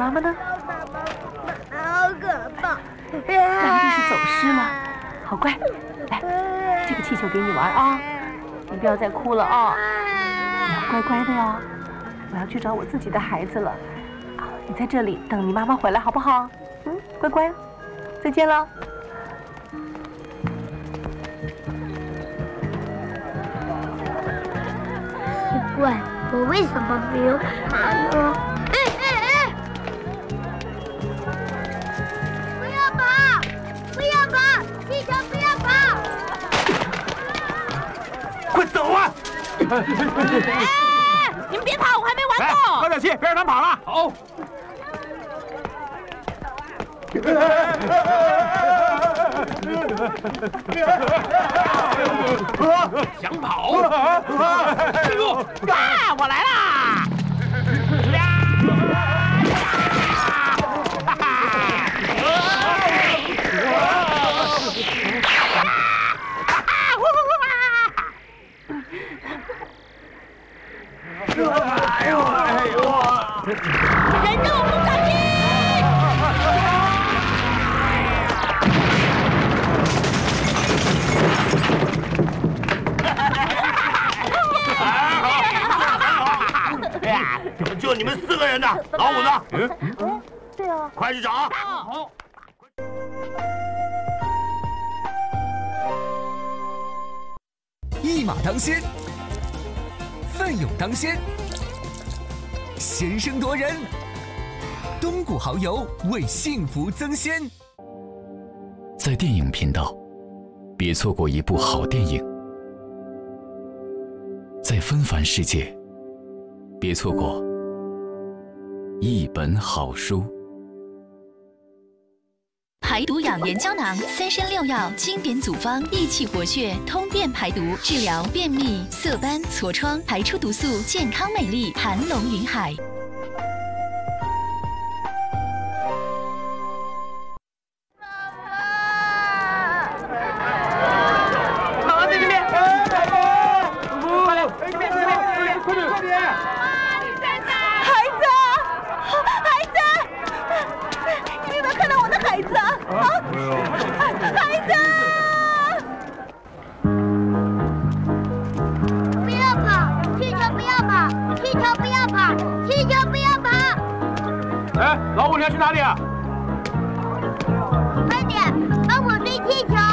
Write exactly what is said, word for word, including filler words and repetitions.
妈妈呢？ 好可怕！ 那一定是走失了。好乖，来，这个气球给你玩啊！你不要再哭了啊！你要乖乖的哟。我要去找我自己的孩子了。啊，你在这里等你妈妈回来好不好？嗯，乖乖，再见了。 奇怪，我为什么没有爬呢？哎哎哎！不要跑！不要跑！气球不要跑！ 快走啊！ 哎，你们别跑，我还没完够。 高小七，别让他们跑了。好。 想跑？师傅，啊，我来啦！ 哎呦哎呦！ 忍住，不小心！ 就你们四个人呢，老五呢？ 嗯，对啊， 快去找！好。 一马当先，奋勇当先，先声夺人。东谷蚝油为幸福增鲜。 在电影频道，别错过一部好电影；在纷繁世界，别错过一本好书。 排毒养颜胶囊，三参六药经典组方，益气活血，通便排毒，治疗便秘、色斑、痤疮，排出毒素，健康美丽，盘龙云海。 妈妈在这边！快点！这边这边！快点快点！ 孩子，孩子，你有没有看到我的孩子啊？啊，孩子！ 不要跑！气球不要跑！气球不要跑！气球不要跑！ 哎，老五，你要去哪里啊？ 快点，帮我追气球！